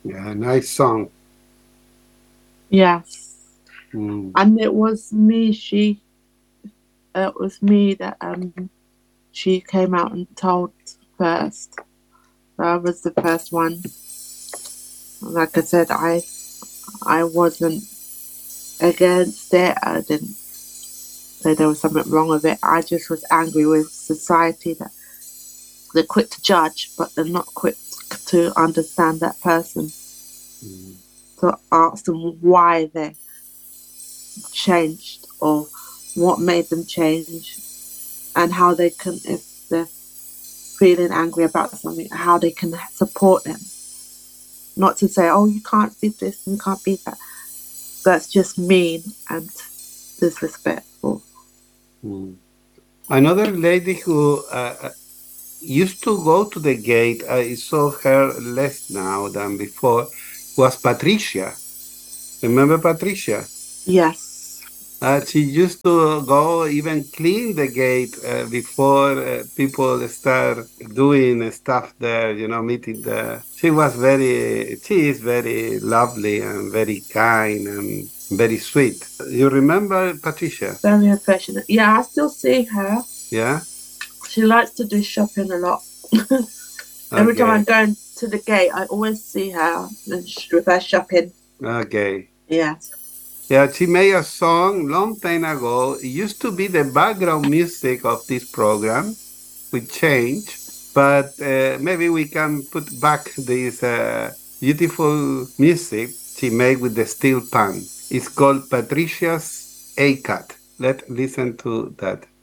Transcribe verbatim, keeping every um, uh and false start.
Yeah, nice song. Yes. Mm. And it was me, she, it was me that um she came out and told first. So I was the first one. Like I said, I I wasn't against it. I didn't say there was something wrong with it. I just was angry with society that they're quick to judge, but they're not quick to understand that person. Mm. To ask them why they changed or what made them change and how they can, if they're feeling angry about something, how they can support them. Not to say, oh, you can't be this and you can't be that. That's just mean and disrespectful. Mm. Another lady who uh, uh, used to go to the gate, I saw her less now than before, was Patricia. Remember Patricia? Yes. Uh, she used to go even clean the gate uh, before uh, people start doing stuff there, you know, meeting there. She was very, she is very lovely and very kind and very sweet. You remember Patricia? Very affectionate. Yeah, I still see her. Yeah? She likes to do shopping a lot. Every time I Okay. go to the gate, I always see her with her shopping. Okay. Yes. Yeah, she made a song long time ago. It used to be the background music of this program. We changed, but uh, maybe we can put back this uh, beautiful music she made with the steel pan. It's called Patricia's A Cut. Let's listen to that.